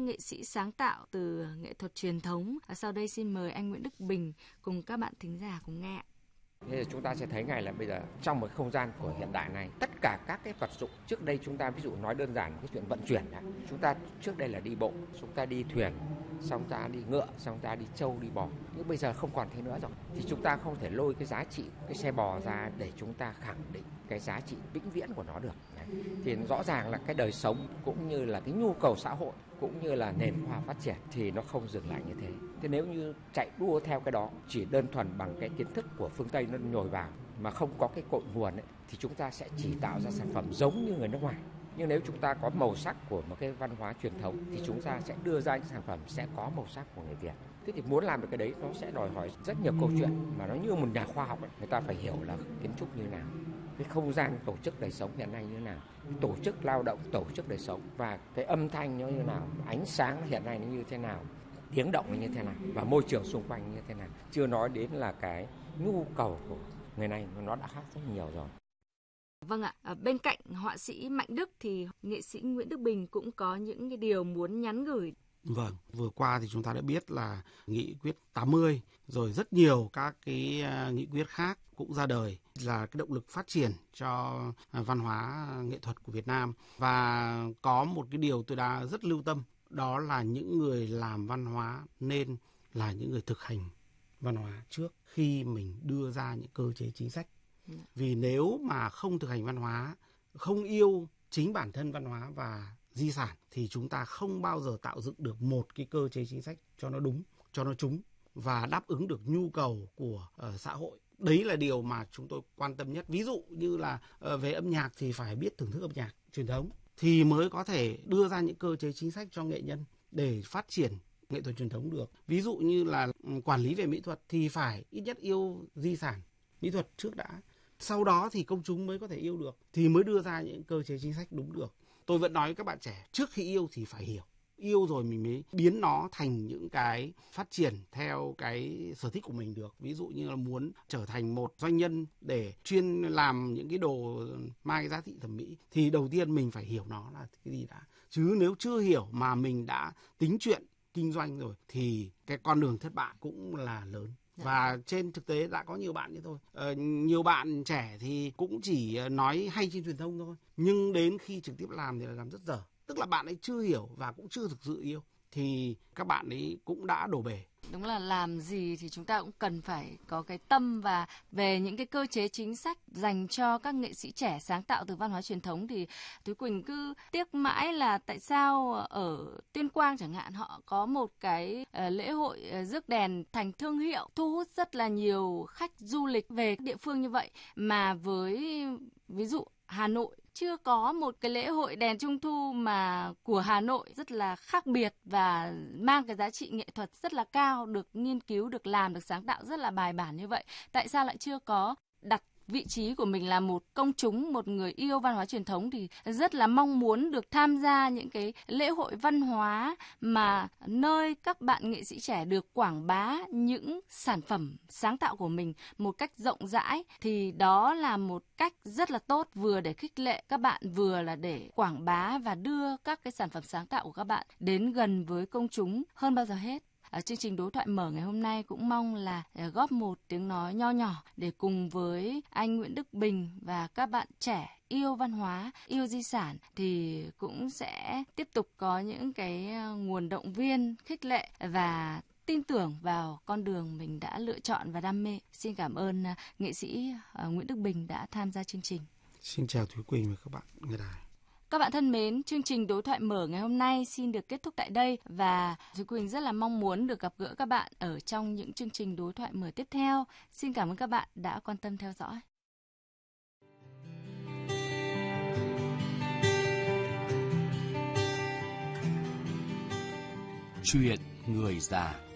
nghệ sĩ sáng tạo từ nghệ thuật truyền thống. Sau đây xin mời anh Nguyễn Đức Bình cùng các bạn thính giả cùng nghe. Thế thì chúng ta sẽ thấy ngay là bây giờ trong một không gian của hiện đại này, tất cả các cái vật dụng trước đây chúng ta ví dụ nói đơn giản cái chuyện vận chuyển đó, chúng ta trước đây là đi bộ, chúng ta đi thuyền, xong ta đi ngựa, xong ta đi trâu đi bò, nhưng bây giờ không còn thế nữa rồi. Thì chúng ta không thể lôi cái giá trị cái xe bò ra để chúng ta khẳng định cái giá trị vĩnh viễn của nó được. Thì rõ ràng là cái đời sống cũng như là cái nhu cầu xã hội cũng như là nền khoa học phát triển thì nó không dừng lại như thế. Thế nếu như chạy đua theo cái đó chỉ đơn thuần bằng cái kiến thức của phương Tây nó nhồi vào mà không có cái cội nguồn ấy, thì chúng ta sẽ chỉ tạo ra sản phẩm giống như người nước ngoài. Nhưng nếu chúng ta có màu sắc của một cái văn hóa truyền thống thì chúng ta sẽ đưa ra những sản phẩm sẽ có màu sắc của người Việt. Thế thì muốn làm được cái đấy nó sẽ đòi hỏi rất nhiều câu chuyện mà nó như một nhà khoa học ấy, người ta phải hiểu là kiến trúc như thế nào, cái không gian tổ chức đời sống hiện nay như thế nào, tổ chức lao động, tổ chức đời sống và cái âm thanh nó như nào, ánh sáng hiện nay nó như thế nào, tiếng động như thế nào và môi trường xung quanh như thế nào. Chưa nói đến là cái nhu cầu của người này nó đã khác rất nhiều rồi. Vâng ạ, bên cạnh họa sĩ Mạnh Đức thì nghệ sĩ Nguyễn Đức Bình cũng có những cái điều muốn nhắn gửi. Vâng, vừa qua thì chúng ta đã biết là nghị quyết 80 rồi rất nhiều các cái nghị quyết khác cũng ra đời là cái động lực phát triển cho văn hóa nghệ thuật của Việt Nam. Và có một cái điều tôi đã rất lưu tâm, đó là những người làm văn hóa nên là những người thực hành văn hóa trước khi mình đưa ra những cơ chế chính sách. Vì nếu mà không thực hành văn hóa, không yêu chính bản thân văn hóa và di sản thì chúng ta không bao giờ tạo dựng được một cái cơ chế chính sách cho nó đúng, cho nó trúng và đáp ứng được nhu cầu của xã hội. Đấy là điều mà chúng tôi quan tâm nhất. Ví dụ như là về âm nhạc thì phải biết thưởng thức âm nhạc truyền thống thì mới có thể đưa ra những cơ chế chính sách cho nghệ nhân để phát triển nghệ thuật truyền thống được. Ví dụ như là quản lý về mỹ thuật thì phải ít nhất yêu di sản mỹ thuật trước đã. Sau đó thì công chúng mới có thể yêu được, thì mới đưa ra những cơ chế chính sách đúng được. Tôi vẫn nói với các bạn trẻ, trước khi yêu thì phải hiểu. Yêu rồi mình mới biến nó thành những cái phát triển theo cái sở thích của mình được. Ví dụ như là muốn trở thành một doanh nhân để chuyên làm những cái đồ mang cái giá trị thẩm mỹ thì đầu tiên mình phải hiểu nó là cái gì đã. Chứ nếu chưa hiểu mà mình đã tính chuyện kinh doanh rồi thì cái con đường thất bại cũng là lớn. Và trên thực tế đã có nhiều bạn như tôi. Nhiều bạn trẻ thì cũng chỉ nói hay trên truyền thông thôi. Nhưng đến khi trực tiếp làm thì là làm rất dở. Tức là bạn ấy chưa hiểu và cũng chưa thực sự yêu. Thì các bạn ấy cũng đã đổ bể. Đúng là làm gì thì chúng ta cũng cần phải có cái tâm, và về những cái cơ chế chính sách dành cho các nghệ sĩ trẻ sáng tạo từ văn hóa truyền thống thì Thúy Quỳnh cứ tiếc mãi là tại sao ở Tuyên Quang chẳng hạn họ có một cái lễ hội rước đèn thành thương hiệu thu hút rất là nhiều khách du lịch về địa phương như vậy, mà với ví dụ Hà Nội chưa có một cái lễ hội đèn Trung thu mà của Hà Nội rất là khác biệt và mang cái giá trị nghệ thuật rất là cao, được nghiên cứu, được làm, được sáng tạo rất là bài bản như vậy. Tại sao lại chưa có đặt vị trí của mình là một công chúng, một người yêu văn hóa truyền thống thì rất là mong muốn được tham gia những cái lễ hội văn hóa mà nơi các bạn nghệ sĩ trẻ được quảng bá những sản phẩm sáng tạo của mình một cách rộng rãi, thì đó là một cách rất là tốt, vừa để khích lệ các bạn, vừa là để quảng bá và đưa các cái sản phẩm sáng tạo của các bạn đến gần với công chúng hơn bao giờ hết. Chương trình đối thoại mở ngày hôm nay cũng mong là góp một tiếng nói nho nhỏ để cùng với anh Nguyễn Đức Bình và các bạn trẻ yêu văn hóa, yêu di sản thì cũng sẽ tiếp tục có những cái nguồn động viên, khích lệ và tin tưởng vào con đường mình đã lựa chọn và đam mê. Xin cảm ơn nghệ sĩ Nguyễn Đức Bình đã tham gia chương trình. Xin chào Thúy Quỳnh và các bạn nghe đài. Các bạn thân mến, chương trình đối thoại mở ngày hôm nay xin được kết thúc tại đây và Thúy Quỳnh rất là mong muốn được gặp gỡ các bạn ở trong những chương trình đối thoại mở tiếp theo. Xin cảm ơn các bạn đã quan tâm theo dõi. Chuyện người già.